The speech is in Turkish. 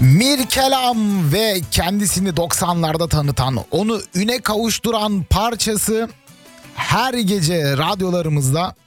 Mirkelam ve kendisini 90'larda tanıtan, onu üne kavuşturan parçası her gece radyolarımızda